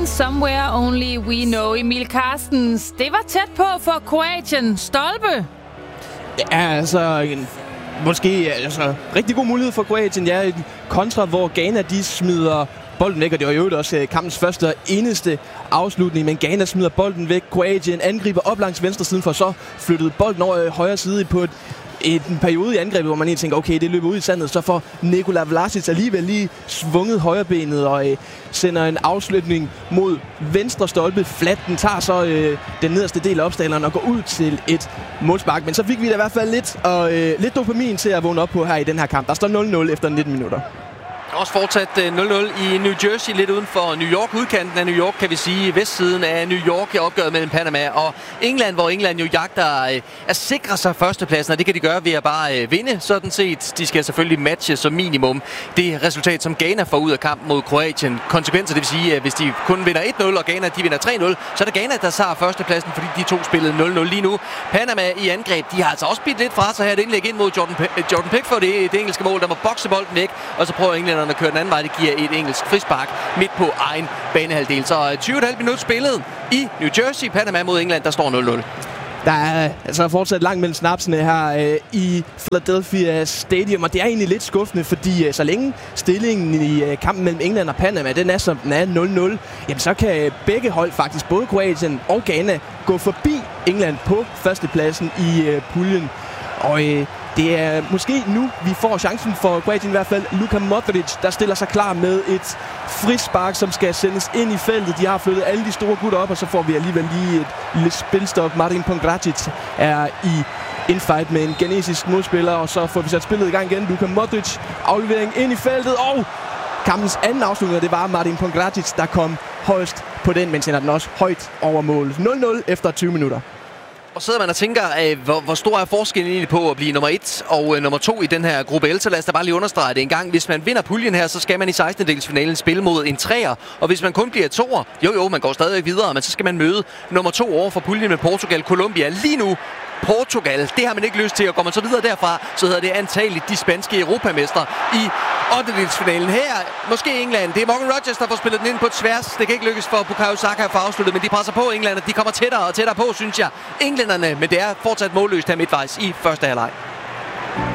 Somewhere only we know. Emil Carstens, det var tæt på for Kroatien. Stolpe? Ja, altså måske rigtig god mulighed for Kroatien. Ja, en kontra, hvor Ghana de smider bolden væk, og det var jo også kampens første og eneste afslutning, men Ghana smider bolden væk. Kroatien angriber op langs venstre siden, for så flyttede bolden over højre side på en periode i angrebet, hvor man egentlig tænker, okay, det løber ud i sandet, så får Nikola Vlasic alligevel lige svunget højrebenet og sender en afslutning mod venstre stolpe. Flat, den tager så den nederste del af opstilleren og går ud til et målspark. Men så fik vi da i hvert fald lidt dopamin til at vågne op på her i den her kamp. Der står 0-0 efter 19 minutter. Også fortsat 0-0 i New Jersey, lidt uden for New York. Udkanten af New York, kan vi sige. Vestsiden af New York i opgøret mellem Panama og England, hvor England jo jagter at sikre sig førstepladsen, og det kan de gøre ved at bare vinde, sådan set. De skal selvfølgelig matche som minimum det resultat, som Ghana får ud af kampen mod Kroatien. Konsekvenser, det vil sige, at hvis de kun vinder 1-0, og Ghana de vinder 3-0, så er det Ghana, der tager førstepladsen, fordi de to spillede 0-0 lige nu. Panama i angreb, de har altså også bidt lidt fra sig her. Et indlæg ind mod Jordan Pickford, det engelske mål, der må bokse bolden væk, og så prøver England at køre den anden vej. Det giver et engelsk frispark midt på egen banehalvdel. Så 20,5 minutter spillet i New Jersey. Panama mod England, der står 0-0. Der er altså fortsat langt mellem snapsene her i Philadelphia Stadium, og det er egentlig lidt skuffende, fordi så længe stillingen i kampen mellem England og Panama, den er som den er 0-0, jamen så kan begge hold faktisk, både Kroatien og Ghana, gå forbi England på førstepladsen i puljen. Og det er måske nu, vi får chancen for Kroatien i hvert fald. Luka Modric, der stiller sig klar med et frispark, som skal sendes ind i feltet. De har flyttet alle de store gutter op, og så får vi alligevel lige et lille spilstop. Marin Pongracic er i infight med en ghanesisk modspiller, og så får vi sat spillet i gang igen. Luka Modric, aflevering ind i feltet, og kampens anden afslutning, det var Marin Pongracic, der kom højst på den, men sender den også højt over målet. 0-0 efter 20 minutter. Og sidder man og tænker, hvor stor er forskellen egentlig på at blive nummer 1 og nummer 2 i den her gruppe L, så lad os da bare lige understrege det en gang. Hvis man vinder puljen her, så skal man i 16-delsfinalen spille mod en 3'er. Og hvis man kun bliver 2'er, jo, man går stadig videre, men så skal man møde nummer 2 over for puljen med Portugal, Colombia. Lige nu Portugal, det har man ikke lyst til, og går man så videre derfra, så hedder det antageligt de spanske europamestre i 8-delsfinalen her. Måske England, det er Morgan Rogers, der får spillet den ind på tværs. Det kan ikke lykkes for Bukayo Saka at få afsluttet, men de presser på England, og de kommer tættere og tættere på, synes jeg. Englænderne, men det er fortsat målløst her midtvejs i første halvleg.